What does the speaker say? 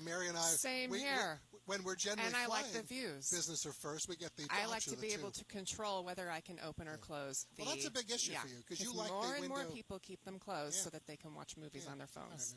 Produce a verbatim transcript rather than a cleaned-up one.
Mary and I. Same we, here. We, when we're generally and I flying like the views. business or first, we get the. I like to be two. able to control whether I can open or yeah. close. The, well, that's a big issue yeah, for you because you like more the and window. more people keep them closed yeah. so that they can watch movies yeah. on their phones.